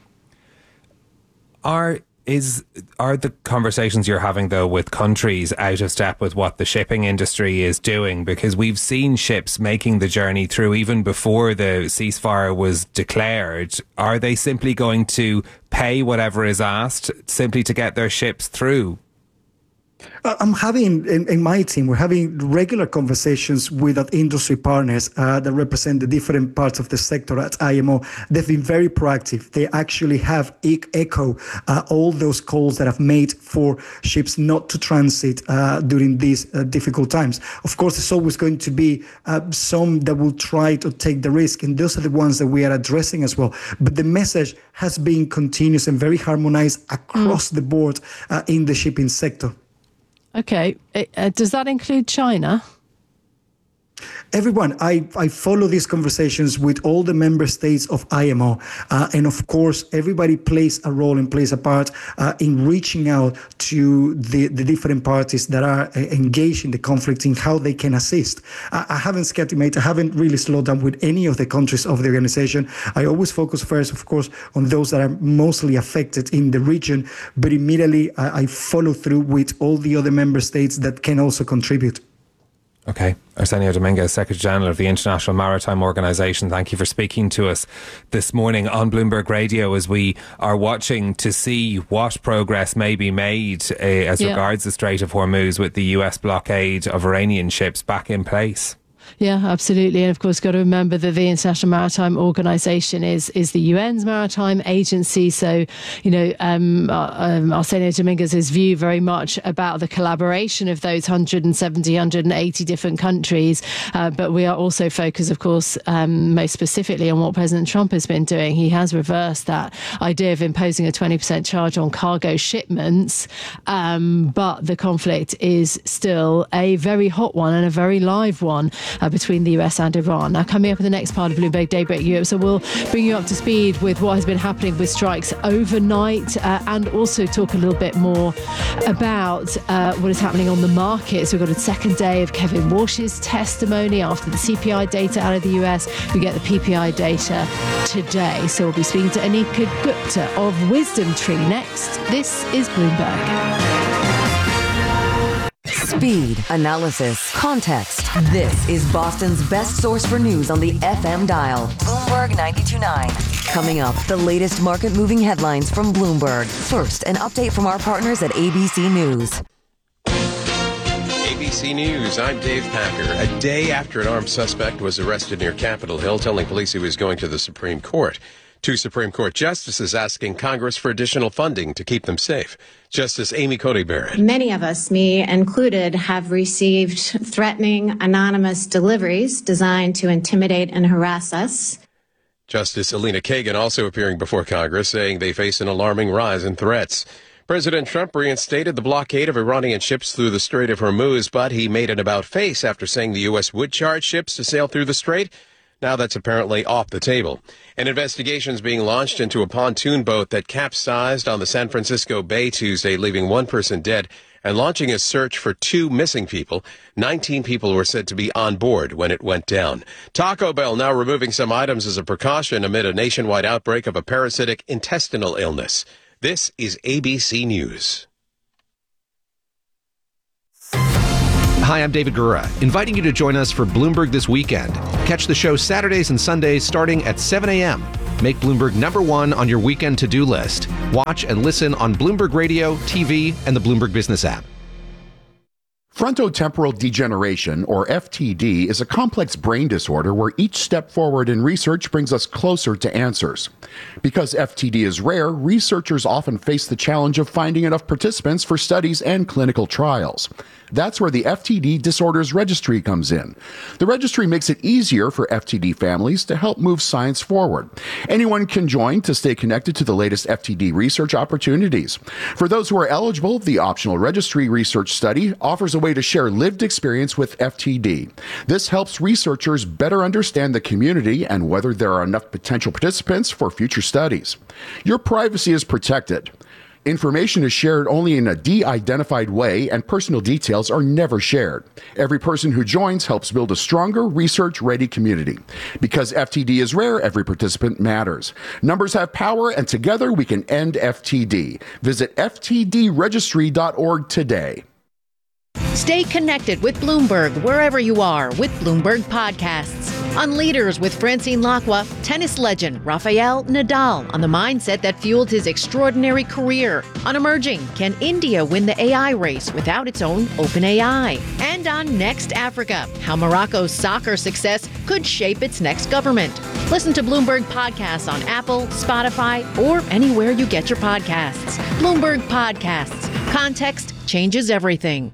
Are the conversations you're having, though, with countries out of step with what the shipping industry is doing? Because we've seen ships making the journey through even before the ceasefire was declared. Are they simply going to pay whatever is asked simply to get their ships through? I'm having, in my team, we're having regular conversations with our industry partners that represent the different parts of the sector at IMO. They've been very proactive. They actually have echo all those calls that I've made for ships not to transit during these difficult times. Of course, there's always going to be some that will try to take the risk, and those are the ones that we are addressing as well. But the message has been continuous and very harmonized across the board in the shipping sector. Okay. Does that include China? Everyone, I follow these conversations with all the member states of IMO. And of course, everybody plays a role and plays a part in reaching out to the different parties that are engaged in the conflict in how they can assist. I haven't scattermated, I haven't really slowed down with any of the countries of the organization. I always focus first, of course, on those that are mostly affected in the region, but immediately I follow through with all the other member states that can also contribute. Okay. Arsenio Dominguez, Secretary General of the International Maritime Organization, thank you for speaking to us this morning on Bloomberg Radio as we are watching to see what progress may be made as regards the Strait of Hormuz with the US blockade of Iranian ships back in place. Yeah, absolutely. And of course, got to remember that the International Maritime Organization is the UN's maritime agency. So, you know, Arsenio Dominguez's view very much about the collaboration of those 170, 180 different countries. But we are also focused, of course, most specifically on what President Trump has been doing. He has reversed that idea of imposing a 20% charge on cargo shipments. But the conflict is still a very hot one and a very live one between the US and Iran. Now, coming up in the next part of Bloomberg Daybreak Europe, so we'll bring you up to speed with what has been happening with strikes overnight and also talk a little bit more about what is happening on the markets. We've got a second day of Kevin Walsh's testimony after the CPI data out of the US. We get the PPI data today. So we'll be speaking to Anika Gupta of Wisdom Tree next. This is Bloomberg. Speed, analysis, context. This is Boston's best source for news on the FM dial. Bloomberg 92.9. Coming up, the latest market-moving headlines from Bloomberg. First, an update from our partners at ABC News. ABC News, I'm Dave Packer. A day after an armed suspect was arrested near Capitol Hill, telling police he was going to the Supreme Court. Two Supreme Court justices asking Congress for additional funding to keep them safe. Justice Amy Coney Barrett. Many of us, me included, have received threatening anonymous deliveries designed to intimidate and harass us. Justice Elena Kagan also appearing before Congress, saying they face an alarming rise in threats. President Trump reinstated the blockade of Iranian ships through the Strait of Hormuz, but he made an about-face after saying the U.S. would charge ships to sail through the strait. Now that's apparently off the table. An investigation is being launched into a pontoon boat that capsized on the San Francisco Bay Tuesday, leaving one person dead, and launching a search for 2 missing people. 19 people were said to be on board when it went down. Taco Bell now removing some items as a precaution amid a nationwide outbreak of a parasitic intestinal illness. This is ABC News. Hi, I'm David Gura, inviting you to join us for Bloomberg This Weekend. Catch the show Saturdays and Sundays starting at 7 a.m. Make Bloomberg #1 on your weekend to-do list. Watch and listen on Bloomberg Radio, TV, and the Bloomberg Business app. Frontotemporal degeneration, or FTD, is a complex brain disorder where each step forward in research brings us closer to answers. Because FTD is rare, researchers often face the challenge of finding enough participants for studies and clinical trials. That's where the FTD Disorders Registry comes in. The registry makes it easier for FTD families to help move science forward. Anyone can join to stay connected to the latest FTD research opportunities. For those who are eligible, the optional registry research study offers a way to share lived experience with FTD. This helps researchers better understand the community and whether there are enough potential participants for future studies. Your privacy is protected. Information is shared only in a de-identified way, and personal details are never shared. Every person who joins helps build a stronger, research-ready community. Because FTD is rare, every participant matters. Numbers have power, and together we can end FTD. Visit ftdregistry.org today. Stay connected with Bloomberg wherever you are with Bloomberg Podcasts. On Leaders with Francine Lacqua, tennis legend Rafael Nadal on the mindset that fueled his extraordinary career. On Emerging, can India win the AI race without its own OpenAI? And on Next Africa, how Morocco's soccer success could shape its next government. Listen to Bloomberg Podcasts on Apple, Spotify, or anywhere you get your podcasts. Bloomberg Podcasts. Context changes everything.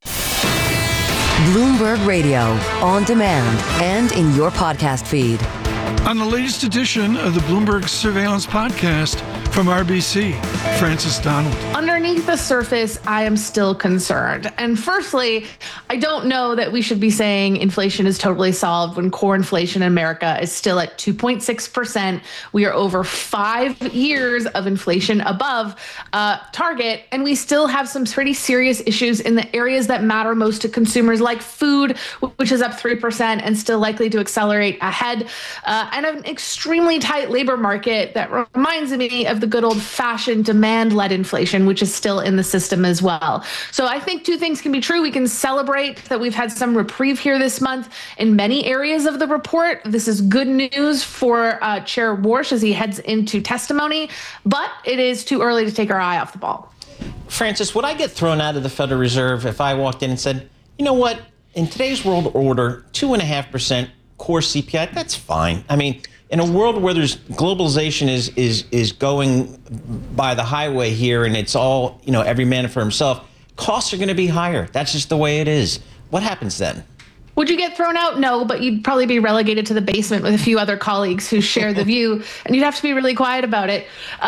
Bloomberg Radio, on demand and in your podcast feed. On the latest edition of the Bloomberg Surveillance Podcast from RBC, Francis Donald. Underneath the surface, I am still concerned. And firstly, I don't know that we should be saying inflation is totally solved when core inflation in America is still at 2.6%. We are over 5 years of inflation above target, and we still have some pretty serious issues in the areas that matter most to consumers, like food, which is up 3% and still likely to accelerate ahead, and an extremely tight labor market that reminds me of the good old-fashioned demand-led inflation, which is still in the system as well. So I think two things can be true. We can celebrate that we've had some reprieve here this month in many areas of the report. This is good news for Chair Warsh as he heads into testimony, but it is too early to take our eye off the ball. Francis, would I get thrown out of the Federal Reserve if I walked in and said, you know what, in today's world order, 2.5% core CPI, that's fine. I mean, in a world where there's globalization is going by the highway here, and it's all, every man for himself, costs are going to be higher. That's just the way it is. What happens then? Would you get thrown out? No, but you'd probably be relegated to the basement with a few other colleagues who share the view, and you'd have to be really quiet about it.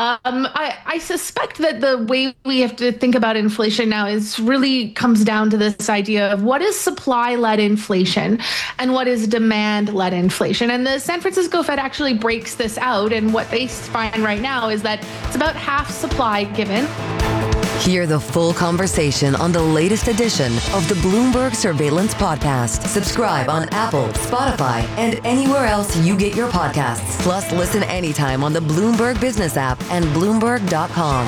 I suspect that the way we have to think about inflation now is really comes down to this idea of what is supply-led inflation and what is demand-led inflation. And the San Francisco Fed actually breaks this out, and what they find right now is that it's about half supply given. Hear the full conversation on the latest edition of the Bloomberg Surveillance Podcast. Subscribe on Apple, Spotify, and anywhere else you get your podcasts. Plus, listen anytime on the Bloomberg Business app and Bloomberg.com.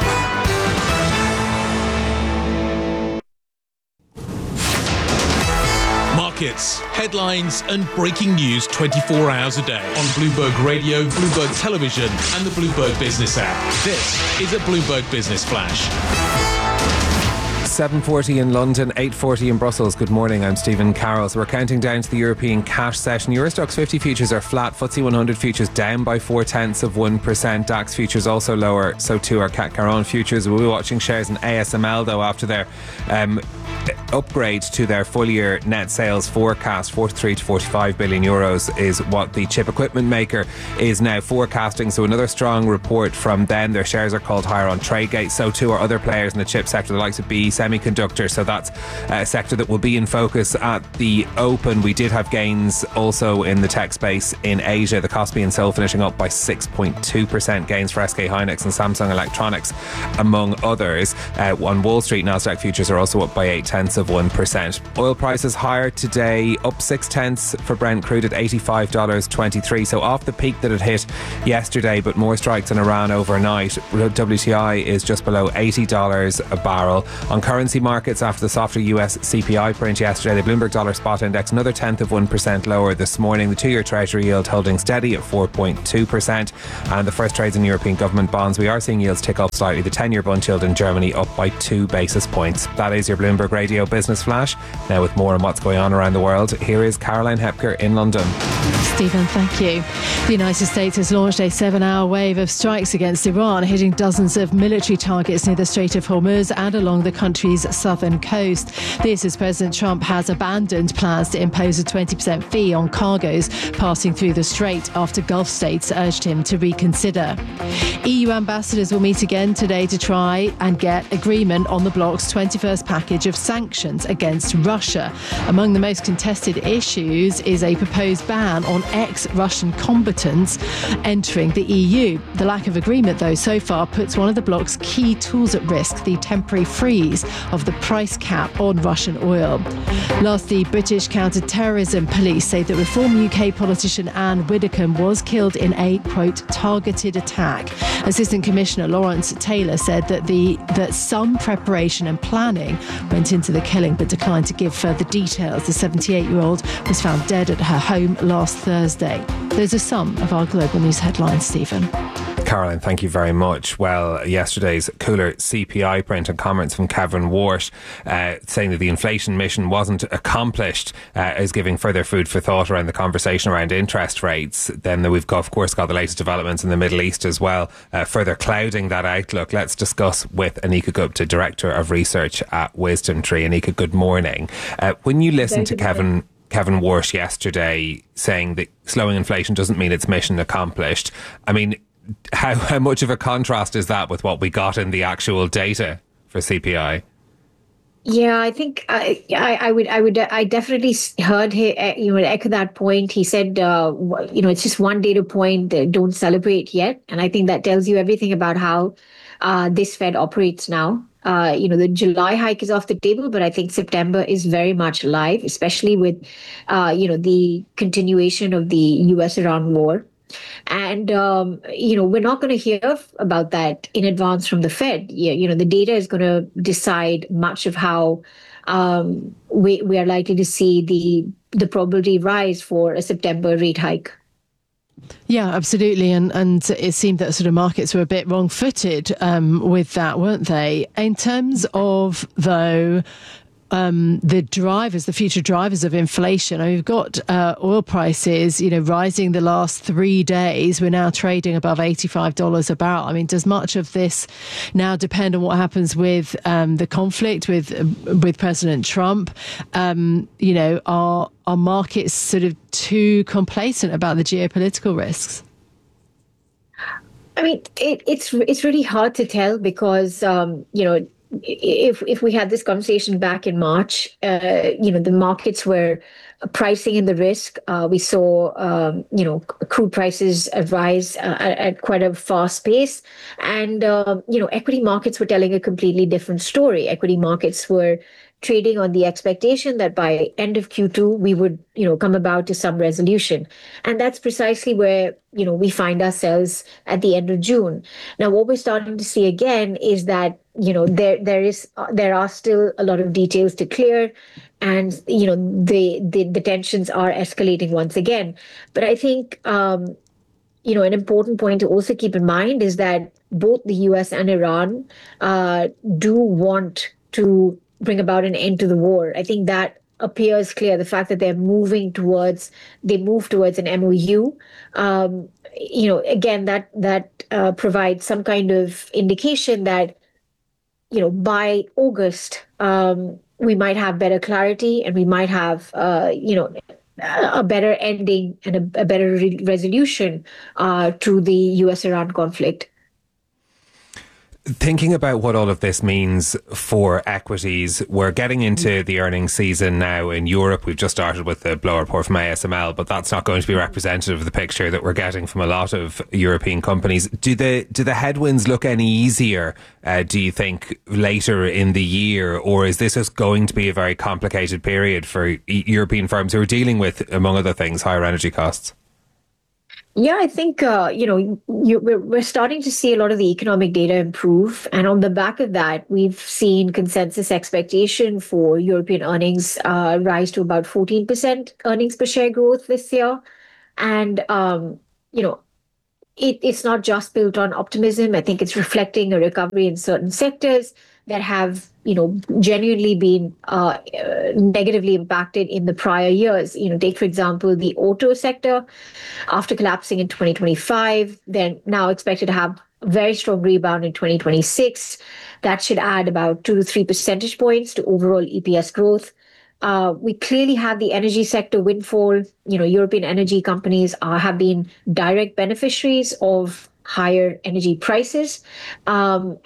Markets, headlines, and breaking news 24 hours a day on Bloomberg Radio, Bloomberg Television, and the Bloomberg Business app. This is a Bloomberg Business Flash. 7:40 in London, 8:40 in Brussels. Good morning, I'm Stephen Carroll. So we're counting down to the European cash session. Eurostoxx 50 futures are flat. FTSE 100 futures down by 0.4%. DAX futures also lower. So too are CAC 40 futures. We'll be watching shares in ASML though after their upgrade to their full year net sales forecast. 43 to 45 billion euros is what the chip equipment maker is now forecasting. So another strong report from them. Their shares are called higher on Tradegate. So too are other players in the chip sector, the likes of BE Semiconductor. So that's a sector that will be in focus at the open. We did have gains also in the tech space in Asia. The Kospi and SOL finishing up by 6.2% gains for SK Hynix and Samsung Electronics, among others. On Wall Street, Nasdaq futures are also up by 0.8%. Oil prices higher today, up 0.6 for Brent crude at $85.23. So off the peak that it hit yesterday, but more strikes in Iran overnight. WTI is just below $80 a barrel. On currency markets, after the softer US CPI print yesterday, the Bloomberg Dollar Spot Index another 0.1% lower this morning. The 2-year Treasury yield holding steady at 4.2%. And the first trades in European government bonds, we are seeing yields tick up slightly. The 10-year bund yield in Germany up by 2 basis points. That is your Bloomberg Radio Business Flash. Now with more on what's going on around the world, here is Caroline Hepker in London. Stephen, thank you. The United States has launched a 7-hour wave of strikes against Iran, hitting dozens of military targets near the Strait of Hormuz and along the country's southern coast. This as President Trump has abandoned plans to impose a 20% fee on cargoes passing through the strait after Gulf states urged him to reconsider. EU ambassadors will meet again today to try and get agreement on the bloc's 21st package of sanctions against Russia. Among the most contested issues is a proposed ban on ex-Russian combatants entering the EU. The lack of agreement, though, so far puts one of the bloc's key tools at risk, the temporary freeze of the price cap on Russian oil. Last, the British counter-terrorism police say that Reform UK politician Anne Widdecombe was killed in a, quote, targeted attack. Assistant Commissioner Lawrence Taylor said that some preparation and planning went into the killing, but declined to give further details. The 78-year-old was found dead at her home last Thursday. Those are some of our global news headlines, Stephen. Caroline, thank you very much. Well, yesterday's cooler CPI print and comments from Kevin Warsh saying that the inflation mission wasn't accomplished is giving further food for thought around the conversation around interest rates. Then we've got, of course, got the latest developments in the Middle East as well, further clouding that outlook. Let's discuss with Anika Gupta, Director of Research at Wisdom Tree. Anika, good morning. When you listen to Kevin Warsh yesterday saying that slowing inflation doesn't mean it's mission accomplished, I mean, how much of a contrast is that with what we got in the actual data for CPI? Yeah, I think I definitely heard him, echo that point. He said, it's just one data point. Don't celebrate yet, and I think that tells you everything about how this Fed operates now. The July hike is off the table, but I think September is very much alive, especially with, the continuation of the US-Iran war. And, we're not going to hear about that in advance from the Fed. The data is going to decide much of how we are likely to see the probability rise for a September rate hike. Yeah, absolutely. And it seemed that sort of markets were a bit wrong-footed with that, weren't they? In terms of, though, the future drivers of inflation. We've got oil prices, rising the last 3 days. We're now trading above $85 a barrel. I mean, does much of this now depend on what happens with the conflict with President Trump? Are markets sort of too complacent about the geopolitical risks? I mean, it's really hard to tell because if we had this conversation back in March, the markets were pricing in the risk. We saw, crude prices rise at quite a fast pace. And, equity markets were telling a completely different story. Equity markets were trading on the expectation that by end of Q2, we would, come about to some resolution. And that's precisely where, we find ourselves at the end of June. Now, what we're starting to see again is that, there are still a lot of details to clear, and, the tensions are escalating once again. But I think, an important point to also keep in mind is that both the US and Iran do want to bring about an end to the war. I think that appears clear. The fact that they move towards an MOU. Again, that provides some kind of indication that, by August, we might have better clarity, and we might have, a better ending and a better resolution to the U.S.-Iran conflict. Thinking about what all of this means for equities, we're getting into the earnings season now in Europe. We've just started with the blow report from ASML, but that's not going to be representative of the picture that we're getting from a lot of European companies. Do the headwinds look any easier, do you think, later in the year? Or is this just going to be a very complicated period for European firms who are dealing with, among other things, higher energy costs? Yeah, I think, we're starting to see a lot of the economic data improve. And on the back of that, we've seen consensus expectation for European earnings rise to about 14% earnings per share growth this year. And, it's not just built on optimism. I think it's reflecting a recovery in certain sectors that have, genuinely been negatively impacted in the prior years. Take, for example, the auto sector. After collapsing in 2025, they're now expected to have a very strong rebound in 2026. That should add about 2 to 3 percentage points to overall EPS growth. We clearly have the energy sector windfall. European energy companies have been direct beneficiaries of higher energy prices. And